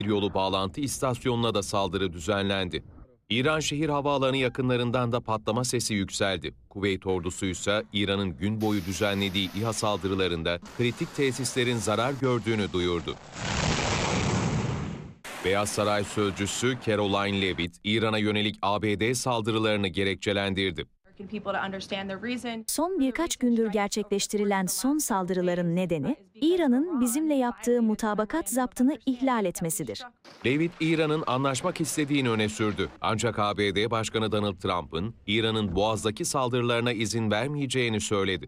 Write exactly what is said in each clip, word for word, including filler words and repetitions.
yolu bağlantı istasyonuna da saldırı düzenlendi. İran şehir havaalanı yakınlarından da patlama sesi yükseldi. Kuveyt ordusu ise İran'ın gün boyu düzenlediği İHA saldırılarında kritik tesislerin zarar gördüğünü duyurdu. Beyaz Saray sözcüsü Caroline Leavitt, İran'a yönelik A B D saldırılarını gerekçelendirdi. Son birkaç gündür gerçekleştirilen son saldırıların nedeni, İran'ın bizimle yaptığı mutabakat zaptını ihlal etmesidir. Leavitt, İran'ın anlaşmak istediğini öne sürdü. Ancak A B D Başkanı Donald Trump'ın İran'ın Boğaz'daki saldırılarına izin vermeyeceğini söyledi.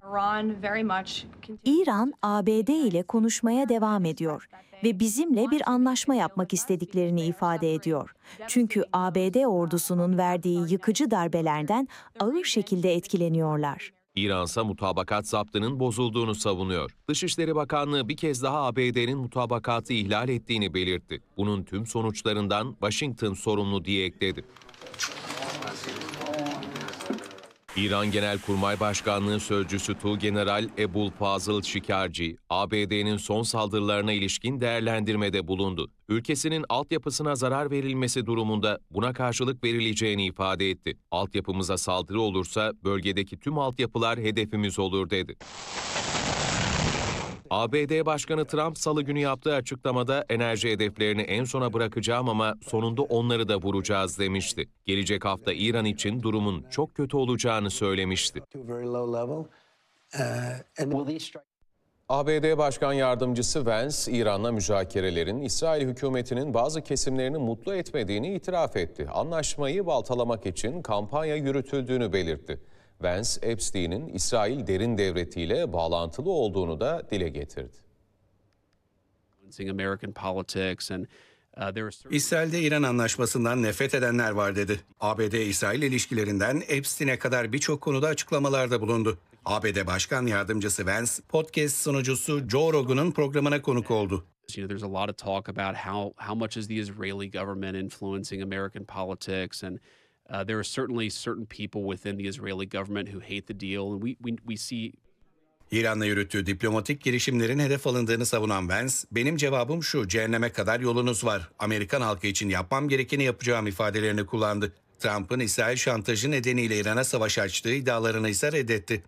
İran, A B D ile konuşmaya devam ediyor ve bizimle bir anlaşma yapmak istediklerini ifade ediyor. Çünkü A B D ordusunun verdiği yıkıcı darbelerden ağır şekilde etkileniyorlar. İran ise mutabakat zaptının bozulduğunu savunuyor. Dışişleri Bakanlığı bir kez daha A B D'nin mutabakatı ihlal ettiğini belirtti. Bunun tüm sonuçlarından Washington sorumlu diye ekledi. İran Genelkurmay Başkanlığı Sözcüsü Tuğgeneral Ebul Fazıl Şikarci, A B D'nin son saldırılarına ilişkin değerlendirmede bulundu. Ülkesinin altyapısına zarar verilmesi durumunda buna karşılık verileceğini ifade etti. Altyapımıza saldırı olursa bölgedeki tüm altyapılar hedefimiz olur dedi. A B D Başkanı Trump Salı günü yaptığı açıklamada enerji hedeflerini en sona bırakacağım ama sonunda onları da vuracağız demişti. Gelecek hafta İran için durumun çok kötü olacağını söylemişti. A B D Başkan Yardımcısı Vance, İran'la müzakerelerin İsrail hükümetinin bazı kesimlerini mutlu etmediğini itiraf etti. Anlaşmayı baltalamak için kampanya yürütüldüğünü belirtti. Vance, Epstein'in İsrail derin devletiyle bağlantılı olduğunu da dile getirdi. İsrail'de İran anlaşmasından nefret edenler var dedi. A B D-İsrail ilişkilerinden Epstein'e kadar birçok konuda açıklamalarda bulundu. A B D Başkan Yardımcısı Vance, podcast sunucusu Joe Rogan'ın programına konuk oldu. You know, there's a lot of talk about how how much is the Israeli government influencing American politics, and uh, there are certainly certain people within the Israeli government who hate the deal, and we we we see. İran'la yürüttüğü diplomatik girişimlerin hedef alındığını savunan Vance, benim cevabım şu, cehenneme kadar yolunuz var. Amerikan halkı için yapmam gerekeni yapacağım ifadelerini kullandı. Trump'ın İsrail şantajı nedeniyle İran'a savaş açtığı iddialarını ise reddetti.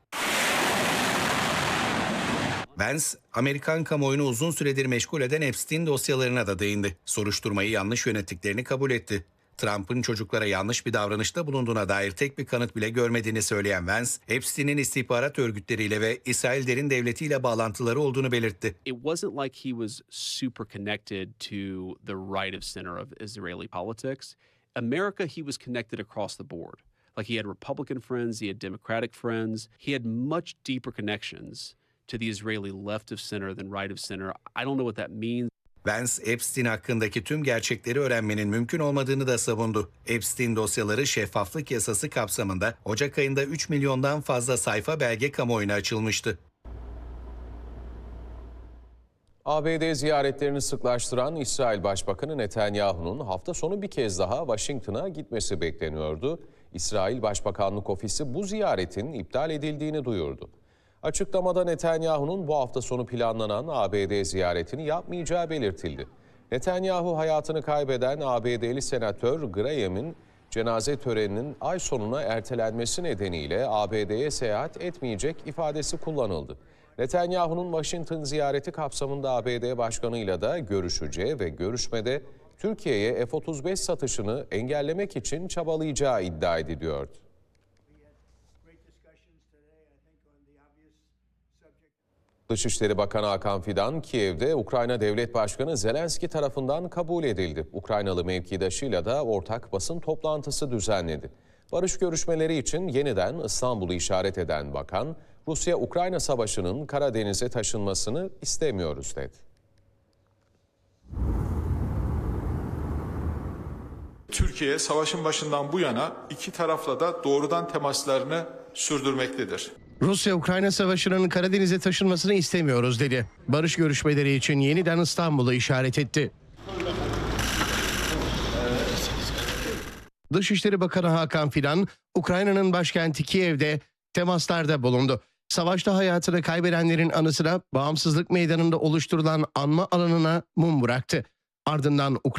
Vance, Amerikan kamuoyunu uzun süredir meşgul eden Epstein dosyalarına da değindi. Soruşturmayı yanlış yönettiklerini kabul etti. Trump'ın çocuklara yanlış bir davranışta bulunduğuna dair tek bir kanıt bile görmediğini söyleyen Vance, Epstein'in istihbarat örgütleriyle ve İsrail derin devletiyle bağlantıları olduğunu belirtti. It wasn't like he was super connected to the right of center of Israeli politics. America, he was connected across the board. Like he had Republican friends, he had Democratic friends, he had much deeper connections to the Israeli left of center than right of center. I don't know what that means. Vance, Epstein hakkındaki tüm gerçekleri öğrenmenin mümkün olmadığını da savundu. Epstein dosyaları şeffaflık yasası kapsamında Ocak ayında üç milyondan fazla sayfa belge kamuoyuna açılmıştı. A B D ziyaretlerini sıklaştıran İsrail Başbakanı Netanyahu'nun hafta sonu bir kez daha Washington'a gitmesi bekleniyordu. İsrail Başbakanlık Ofisi bu ziyaretin iptal edildiğini duyurdu. Açıklamada Netanyahu'nun bu hafta sonu planlanan A B D ziyaretini yapmayacağı belirtildi. Netanyahu hayatını kaybeden A B D'li senatör Graham'in cenaze töreninin ay sonuna ertelenmesi nedeniyle A B D'ye seyahat etmeyecek ifadesi kullanıldı. Netanyahu'nun Washington ziyareti kapsamında A B D Başkanı'yla da görüşeceği ve görüşmede Türkiye'ye F otuz beş satışını engellemek için çabalayacağı iddia ediliyordu. Dışişleri Bakanı Hakan Fidan, Kiev'de Ukrayna Devlet Başkanı Zelenski tarafından kabul edildi. Ukraynalı mevkidaşıyla da ortak basın toplantısı düzenledi. Barış görüşmeleri için yeniden İstanbul'u işaret eden bakan, Rusya-Ukrayna savaşının Karadeniz'e taşınmasını istemiyoruz dedi. Türkiye savaşın başından bu yana iki tarafla da doğrudan temaslarını sürdürmektedir. Rusya-Ukrayna savaşının Karadeniz'e taşınmasını istemiyoruz dedi. Barış görüşmeleri için yeniden İstanbul'u işaret etti. Dışişleri Bakanı Hakan Fidan, Ukrayna'nın başkenti Kiev'de temaslarda bulundu. Savaşta hayatını kaybedenlerin anısına Bağımsızlık Meydanı'nda oluşturulan anma alanına mum bıraktı. Ardından Ukrayna